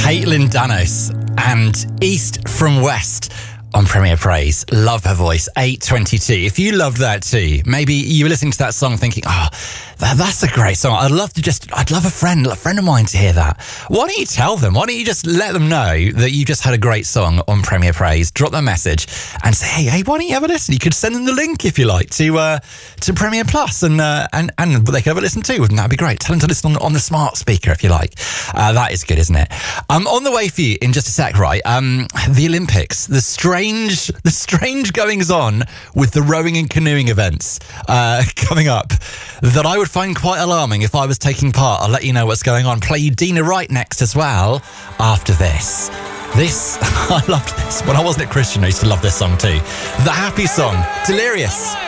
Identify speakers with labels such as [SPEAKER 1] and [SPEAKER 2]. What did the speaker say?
[SPEAKER 1] Caitlin Danos and East from West on Premier Praise. Love her voice. 8:22. If you loved that too, maybe you were listening to that song thinking, that's a great song. I'd love a friend of mine to hear that. Why don't you tell them? Why don't you just let them know that you just had a great song on Premier Praise? Drop them a message and say, hey, why don't you have a listen? You could send them the link if you like to Premier Plus and they could have a listen too. Wouldn't that be great? Tell them to listen on the smart speaker if you like. That is good, isn't it? On the way for you in just a sec, right? The Olympics, the strange goings on with the rowing and canoeing events coming up that I would find quite alarming if I was taking part. I'll let you know what's going on. Play you Dina Wright next as well after this. I loved this. When I wasn't a Christian, I used to love this song too. The Happy Song, Delirious.